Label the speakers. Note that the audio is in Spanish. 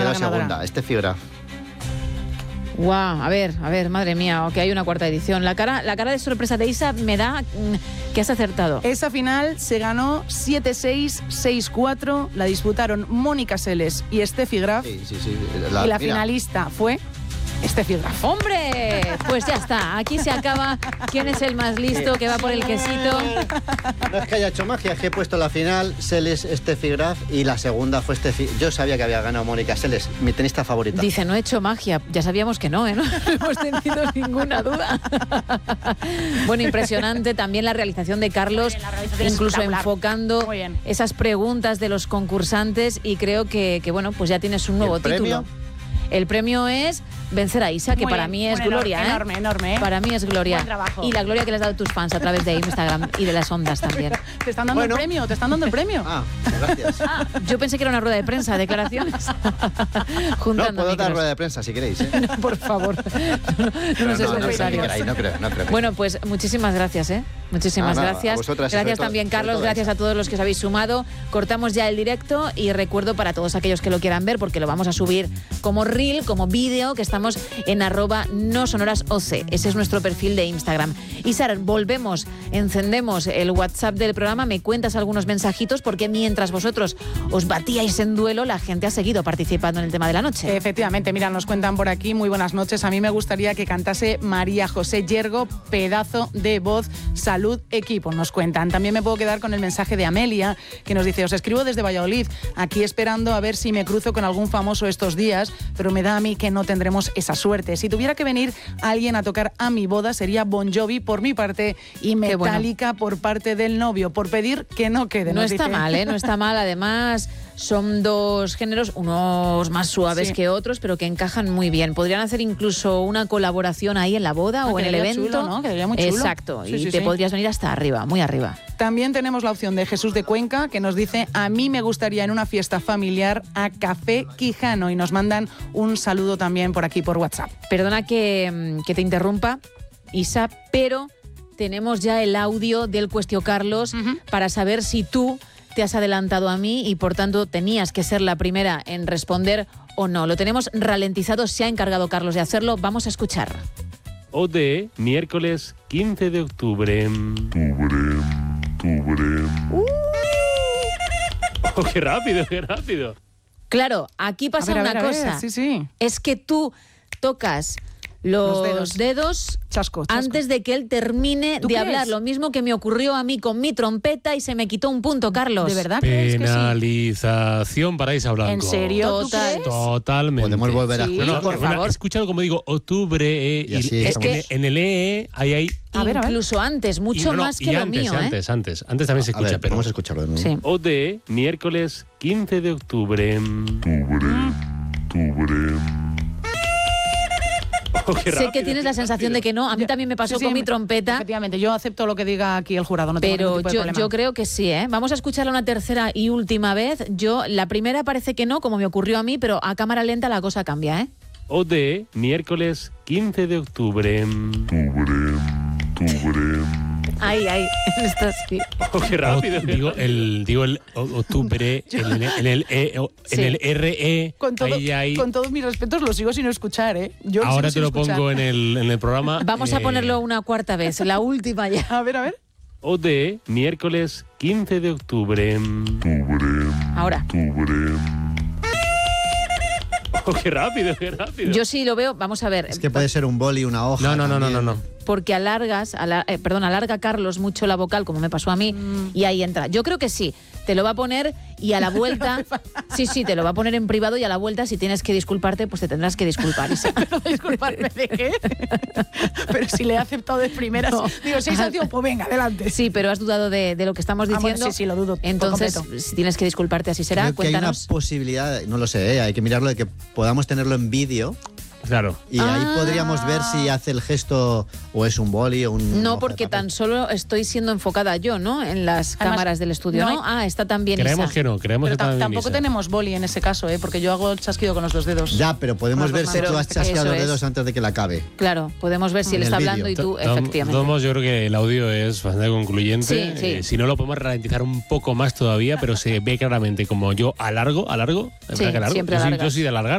Speaker 1: la
Speaker 2: ganadora.
Speaker 1: segunda, Steffi Graf.
Speaker 3: Guau, a ver, madre mía, que hay una cuarta edición. La cara de sorpresa de Isa me da que has acertado.
Speaker 2: Esa final se ganó 7-6, 6-4. La disputaron Mónica Seles y Steffi Graf.
Speaker 1: Sí.
Speaker 2: Y la finalista fue Steffi Graf.
Speaker 3: ¡Hombre! Pues ya está, aquí se acaba. ¿Quién es el más listo que va por el quesito?
Speaker 1: No es que haya hecho magia, es que he puesto la final Seles, Steffi Graf y la segunda fue Steffi. Yo sabía que había ganado Mónica Seles, mi tenista favorita.
Speaker 3: Dice, no he hecho magia. Ya sabíamos que no, ¿eh? No hemos tenido ninguna duda. Bueno, impresionante también la realización de Carlos, incluso enfocando esas preguntas de los concursantes, y creo que bueno, pues ya tienes un nuevo título. El premio es vencer a Isa, que para mí es gloria, ¿eh?
Speaker 2: Enorme, ¿eh?
Speaker 3: Para mí es gloria.
Speaker 2: Buen trabajo.
Speaker 3: Y la gloria que le has dado a tus fans a través de Instagram y de las ondas también.
Speaker 2: Te están dando el premio, te están dando el premio.
Speaker 1: Ah, gracias.
Speaker 3: Yo pensé que era una rueda de prensa, declaraciones. Juntando
Speaker 1: No, puedo dar
Speaker 3: micros.
Speaker 1: rueda de prensa si queréis, ¿eh?
Speaker 3: No, por favor. No es necesario.
Speaker 1: No creo.
Speaker 3: Bueno, pues muchísimas gracias, ¿eh? Muchísimas gracias.
Speaker 1: A vosotras,
Speaker 3: gracias
Speaker 1: sobre
Speaker 3: también,
Speaker 1: todo,
Speaker 3: Carlos.
Speaker 1: sobre todo
Speaker 3: Gracias a todos los que os habéis sumado. Cortamos ya el directo y recuerdo para todos aquellos que lo quieran ver, porque lo vamos a subir como reel, como vídeo, que estamos en @nosonorasoc. Ese es nuestro perfil de Instagram. Y Sara, volvemos, encendemos el WhatsApp del programa, me cuentas algunos mensajitos, porque mientras vosotros os batíais en duelo, la gente ha seguido participando en el tema de la noche.
Speaker 2: Efectivamente, mira, nos cuentan por aquí, muy buenas noches. A mí me gustaría que cantase María José Yergo, pedazo de voz, salud, equipo, nos cuentan. También me puedo quedar con el mensaje de Amelia, que nos dice, os escribo desde Valladolid, aquí esperando a ver si me cruzo con algún famoso estos días, pero me da a mí que no tendremos esa suerte. Si tuviera que venir alguien a tocar a mi boda, sería Bon Jovi por mi parte y Metallica por parte del novio, por pedir que no quede.
Speaker 3: No está mal, ¿eh? No está mal. Además, son dos géneros, unos más suaves que otros, pero que encajan muy bien. Podrían hacer incluso una colaboración ahí en la boda o en el evento.
Speaker 2: Chulo, ¿no? Quedaría muy chulo.
Speaker 3: Exacto. Y te podrías venir hasta arriba, muy arriba.
Speaker 2: También tenemos la opción de Jesús de Cuenca, que nos dice, a mí me gustaría en una fiesta familiar a Café Quijano, y nos mandan un saludo también por aquí por WhatsApp.
Speaker 3: Perdona que te interrumpa, Isa, pero tenemos ya el audio del Cuestio Carlos para saber si tú te has adelantado a mí y por tanto tenías que ser la primera en responder o no. Lo tenemos ralentizado, se ha encargado Carlos de hacerlo. Vamos a escuchar.
Speaker 4: OD, miércoles 15 de octubre. Oh, qué rápido.
Speaker 3: Claro, aquí pasa una cosa.
Speaker 2: Sí.
Speaker 3: Es que tú tocas los dedos
Speaker 2: chasco.
Speaker 3: antes de que él termine de hablar. Lo mismo que me ocurrió a mí con mi trompeta y se me quitó un punto, Carlos.
Speaker 2: ¿De verdad crees que sí?
Speaker 4: Penalización para Isa Blanco.
Speaker 2: ¿En serio?
Speaker 4: Totalmente.
Speaker 1: Podemos volver a escucharlo.
Speaker 3: por favor.
Speaker 4: He escuchado como digo, octubre,
Speaker 1: y así
Speaker 3: es que
Speaker 4: en el hay
Speaker 2: A ver.
Speaker 3: incluso antes, mucho más que lo mío, ¿eh?
Speaker 4: Antes también se escucha, pero
Speaker 1: vamos a escucharlo de nuevo.
Speaker 3: Sí.
Speaker 4: OD, miércoles 15 de octubre. Oh,
Speaker 3: sé que tienes la sensación de que no. A mí también me pasó con mi trompeta.
Speaker 2: Efectivamente, yo acepto lo que diga aquí el jurado. No tengo
Speaker 3: Pero
Speaker 2: ningún tipo de problema.
Speaker 3: yo creo que sí, ¿eh? Vamos a escucharla una tercera y última vez. La primera parece que no, como me ocurrió a mí, pero a cámara lenta la cosa cambia, ¿eh?
Speaker 4: OD, miércoles 15 de octubre.
Speaker 3: Ahí, está así.
Speaker 4: Oh, qué rápido. Digo el octubre, en el RE.
Speaker 2: Con todos mis respetos lo sigo sin escuchar, ¿eh? Yo
Speaker 4: ahora te lo
Speaker 2: escuchar.
Speaker 4: pongo en el programa.
Speaker 3: Vamos a ponerlo una cuarta vez, la última ya.
Speaker 2: A ver.
Speaker 4: OD, miércoles 15 de octubre.
Speaker 3: Ahora.
Speaker 4: Oh, qué rápido.
Speaker 3: Yo sí lo veo, vamos a ver.
Speaker 1: Es que puede ser un boli, una hoja.
Speaker 4: No.
Speaker 3: Porque alarga Carlos mucho la vocal, como me pasó a mí, y ahí entra. Yo creo que sí, te lo va a poner y a la vuelta... sí, te lo va a poner en privado y a la vuelta, si tienes que disculparte, pues te tendrás que disculpar.
Speaker 2: ¿Pero disculparme de qué? Pero si le he aceptado de primeras. No. Digo, si hay sanción, pues venga, adelante.
Speaker 3: Sí, pero has dudado de lo que estamos diciendo.
Speaker 2: Bueno, sí, lo dudo.
Speaker 3: Entonces, si tienes que disculparte, así será.
Speaker 1: Creo que
Speaker 3: Cuéntanos.
Speaker 1: hay una posibilidad, no lo sé, hay que mirarlo, de que podamos tenerlo en vídeo.
Speaker 4: Claro.
Speaker 1: Y ahí podríamos ver si hace el gesto o es un boli o un...
Speaker 3: No, porque tan solo estoy siendo enfocada yo, ¿no? En las cámaras del estudio, ¿no? Está también
Speaker 4: Creemos
Speaker 3: Isa.
Speaker 4: que no, creemos que
Speaker 2: tampoco tenemos boli en ese caso, porque yo hago el chasquido con los dos dedos.
Speaker 1: Ya, pero podemos ver si tú has chasqueado los dedos antes de que la acabe.
Speaker 3: Claro, podemos ver si él está hablando y tú, efectivamente.
Speaker 4: Todos, yo creo que el audio es bastante concluyente.
Speaker 3: Sí.
Speaker 4: Si no, lo podemos ralentizar un poco más todavía, pero se ve claramente como yo alargo.
Speaker 3: Sí, siempre alargas.
Speaker 4: Yo soy de alargar.